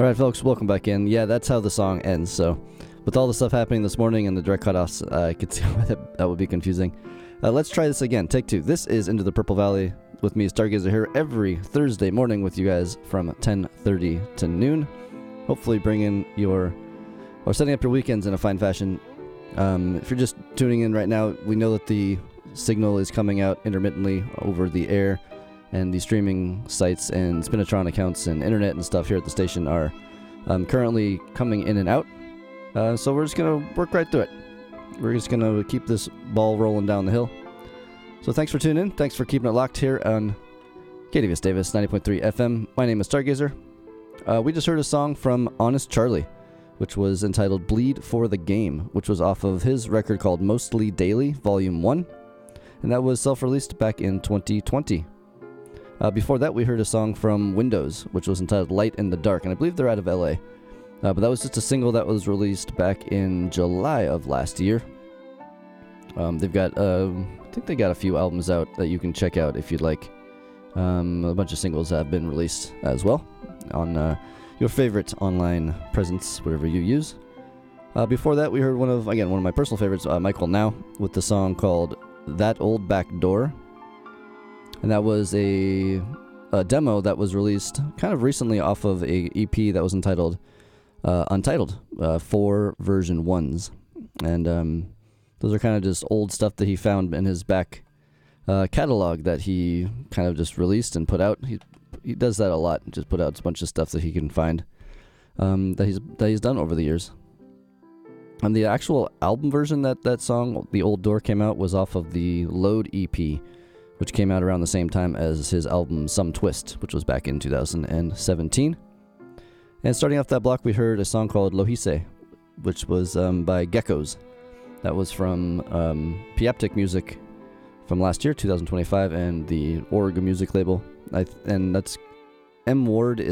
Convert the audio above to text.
All right, folks, welcome back in. Yeah, that's how the song ends. So, with all the stuff happening this morning and the direct cutoffs, I could see why that would be confusing. Let's try this again. Take two. This is Into the Purple Valley with me, Stargazer, here every Thursday morning with you guys from 10:30 to noon. Hopefully bringing or setting up your weekends in a fine fashion. If you're just tuning in right now, we know that the signal is coming out intermittently over the air, and the streaming sites and Spinatron accounts and internet and stuff here at the station are currently coming in and out. So we're just going to work right through it. We're just going to keep this ball rolling down the hill. So thanks for tuning in. Thanks for keeping it locked here on KDVS Davis 90.3 FM. My name is Stargazer. We just heard a song from Honest Charlie, which was entitled Bleed for the Game, which was off of his record called Mostly Daily, Volume 1. And that was self-released back in 2020. Before that, we heard a song from Windows, which was entitled Light in the Dark, and I believe they're out of LA. But that was just a single that was released back in July of last year. They've got, I think they got a few albums out that you can check out if you'd like. A bunch of singles have been released as well on your favorite online presence, whatever you use. Before that, we heard one of my personal favorites, Michael Now, with the song called That Old Back Door. And that was a demo that was released kind of recently off of a EP that was entitled Untitled, 4 version 1s. And those are kind of just old stuff that he found in his back catalog that he kind of just released and put out. He does that a lot, just put out a bunch of stuff that he can find that he's done over the years. And the actual album version that song, The Old Door, came out was off of the Load EP, which came out around the same time as his album Some Twist, which was back in 2017. And starting off that block, we heard a song called Lohise, which was by Geckos. That was from Piaptic Music from last year, 2025, and the Org music label. And that's M. Ward